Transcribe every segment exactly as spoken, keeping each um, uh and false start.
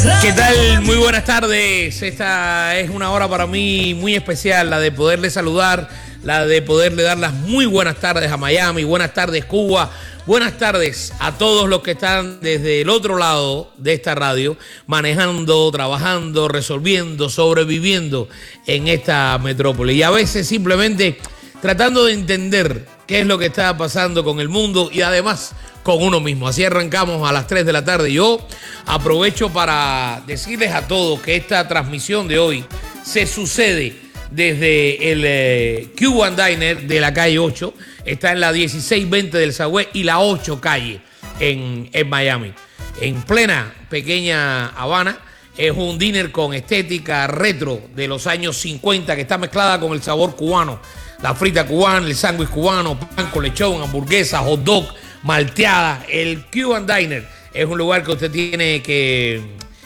¿Qué tal? Muy buenas tardes. Esta es una hora para mí muy especial, la de poderle saludar, la de poderle dar las muy buenas tardes a Miami, buenas tardes Cuba, buenas tardes a todos los que están desde el otro lado de esta radio, manejando, trabajando, resolviendo, sobreviviendo en esta metrópoli. Y a veces simplemente tratando de entender qué es lo que está pasando con el mundo y además con uno mismo. Así arrancamos a las tres de la tarde. Yo aprovecho para decirles a todos que esta transmisión de hoy se sucede desde el eh, Cuban Diner de la calle ocho. Está en la dieciséis veinte del Sagüey y la ocho calle en, en Miami. En plena pequeña Habana. Es un diner con estética retro de los años cincuenta que está mezclada con el sabor cubano. La frita cubana, el sándwich cubano, pan con lechón, hamburguesa, hot dog, malteada. El Cuban Diner es un lugar que usted tiene que,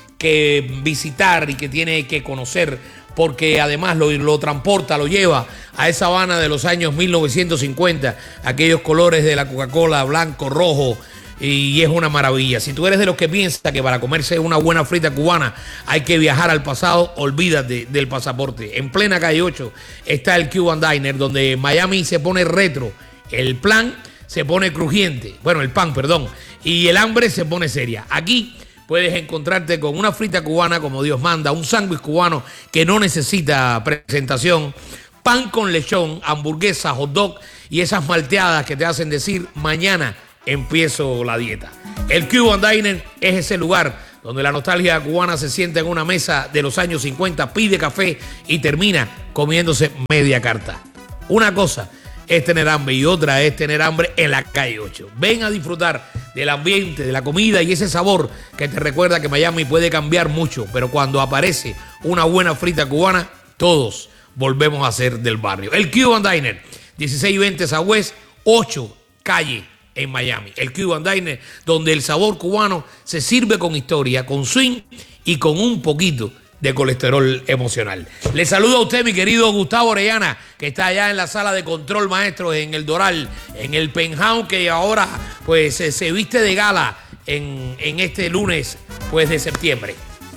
que visitar y que tiene que conocer, porque además lo, lo transporta, lo lleva a esa Habana de los años mil novecientos cincuenta, aquellos colores de la Coca-Cola, blanco, rojo, y es una maravilla. Si tú eres de los que piensa que para comerse una buena frita cubana hay que viajar al pasado, olvídate del pasaporte. En plena calle ocho está el Cuban Diner, donde Miami se pone retro, el plan se pone crujiente, bueno, el pan, perdón, y el hambre se pone seria. Aquí puedes encontrarte con una frita cubana como Dios manda, un sándwich cubano que no necesita presentación, pan con lechón, hamburguesa, hot dog y esas malteadas que te hacen decir mañana empiezo la dieta. El Cuban Diner es ese lugar donde la nostalgia cubana se sienta en una mesa de los años cincuenta, pide café y termina comiéndose media carta. Una cosa es tener hambre y otra es tener hambre en la calle ocho. Ven a disfrutar del ambiente, de la comida y ese sabor que te recuerda que Miami puede cambiar mucho, pero cuando aparece una buena frita cubana, todos volvemos a ser del barrio. El Cuban Diner, dieciséis veinte Southwest, ocho calle en Miami. El Cuban Diner, donde el sabor cubano se sirve con historia, con swing y con un poquito de colesterol emocional. Le saludo a usted, mi querido Gustavo Orellana, que está allá en la sala de control, maestro, en el Doral, en el penthouse que ahora pues se, se viste de gala en, en este lunes pues de septiembre.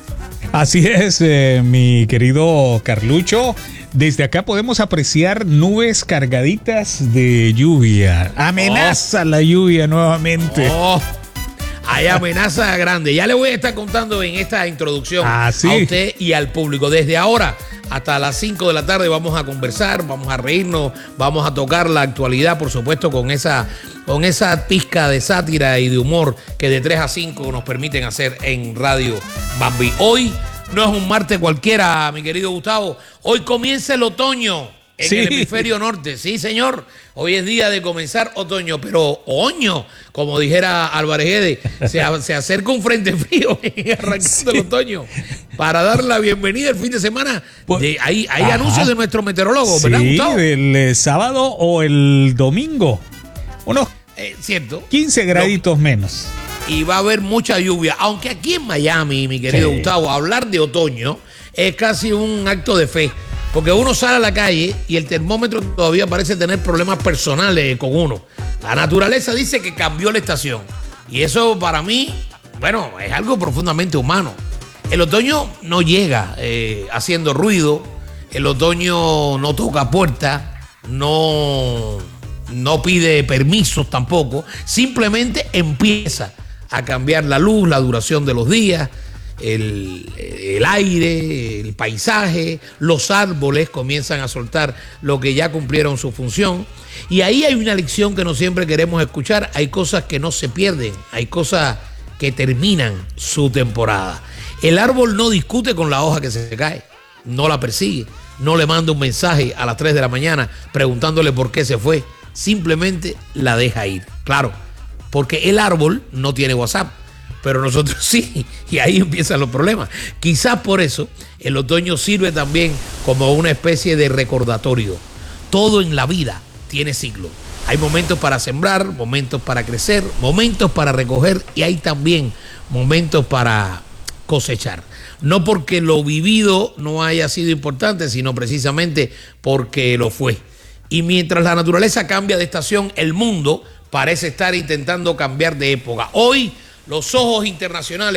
Así es, eh, mi querido Carlucho. Desde acá podemos apreciar nubes cargaditas de lluvia. Amenaza oh. la lluvia nuevamente. Oh. Hay amenaza grande. Ya le voy a estar contando en esta introducción ah, ¿sí? a usted y al público. Desde ahora hasta las cinco de la tarde vamos a conversar, vamos a reírnos, vamos a tocar la actualidad, por supuesto, con esa, con esa pizca de sátira y de humor que de tres a cinco nos permiten hacer en Radio Bambi. Hoy no es un martes cualquiera, mi querido Gustavo. Hoy comienza el otoño en sí. el hemisferio norte. Sí, señor. Hoy es día de comenzar otoño, pero oño, como dijera Álvarez Guede, se, se acerca un frente frío arrancando sí. el otoño para dar la bienvenida el fin de semana. De, hay hay anuncios de nuestro meteorólogo, sí, ¿verdad, Gustavo? el eh, sábado o el domingo. Unos eh, cierto. quince graditos no. menos. Y va a haber mucha lluvia, aunque aquí en Miami, mi querido sí. Gustavo, hablar de otoño es casi un acto de fe, porque uno sale a la calle y el termómetro todavía parece tener problemas personales con uno. La naturaleza dice que cambió la estación y eso para mí, bueno, es algo profundamente humano. El otoño no llega eh, haciendo ruido, el otoño no toca puertas, no, no pide permisos tampoco, simplemente empieza a cambiar la luz, la duración de los días, el, el aire, el paisaje, los árboles comienzan a soltar lo que ya cumplieron su función. Y ahí hay una lección que no siempre queremos escuchar. Hay cosas que no se pierden, hay cosas que terminan su temporada. El árbol no discute con la hoja que se cae, no la persigue, no le manda un mensaje a las tres de la mañana preguntándole por qué se fue, simplemente la deja ir. Claro, porque el árbol no tiene WhatsApp, pero nosotros sí, y ahí empiezan los problemas. Quizás por eso el otoño sirve también como una especie de recordatorio. Todo en la vida tiene ciclo. Hay momentos para sembrar, momentos para crecer, momentos para recoger y hay también momentos para cosechar. No porque lo vivido no haya sido importante, sino precisamente porque lo fue. Y mientras la naturaleza cambia de estación, el mundo parece estar intentando cambiar de época. Hoy los ojos internacionales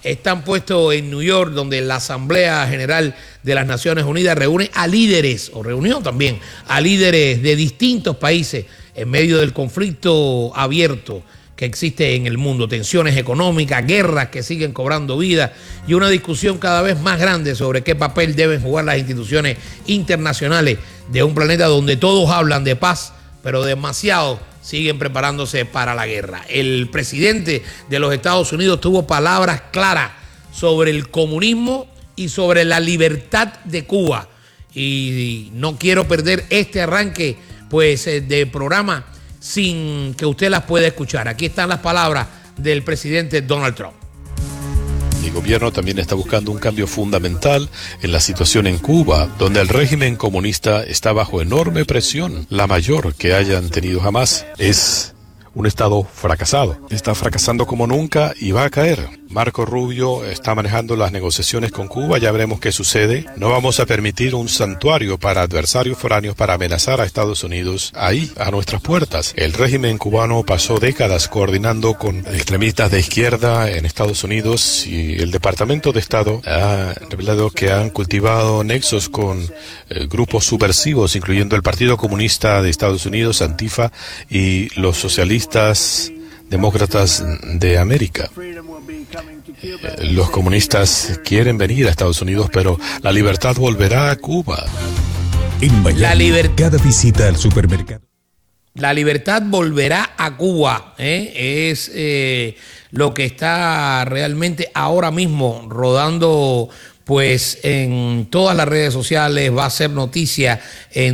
están puestos en New York, donde la Asamblea General de las Naciones Unidas reúne a líderes, o reunió también a líderes de distintos países en medio del conflicto abierto que existe en el mundo, tensiones económicas, guerras que siguen cobrando vida y una discusión cada vez más grande sobre qué papel deben jugar las instituciones internacionales de un planeta donde todos hablan de paz, pero demasiado siguen preparándose para la guerra. El presidente de los Estados Unidos tuvo palabras claras sobre el comunismo y sobre la libertad de Cuba. Y no quiero perder este arranque pues, de programa sin que usted las pueda escuchar. Aquí están las palabras del presidente Donald Trump. Mi gobierno también está buscando un cambio fundamental en la situación en Cuba, donde el régimen comunista está bajo enorme presión, la mayor que hayan tenido jamás. Es un estado fracasado. Está fracasando como nunca y va a caer. Marco Rubio está manejando las negociaciones con Cuba, ya veremos qué sucede. No vamos a permitir un santuario para adversarios foráneos para amenazar a Estados Unidos ahí, a nuestras puertas. El régimen cubano pasó décadas coordinando con extremistas de izquierda en Estados Unidos y el Departamento de Estado ha revelado que han cultivado nexos con eh, grupos subversivos, incluyendo el Partido Comunista de Estados Unidos, Antifa, y los socialistas demócratas de América. Los comunistas quieren venir a Estados Unidos, pero la libertad volverá a Cuba. En Miami, la liber- cada visita al supermercado. La libertad volverá a Cuba. ¿eh? Es eh, lo que está realmente ahora mismo rodando pues en todas las redes sociales. Va a ser noticia en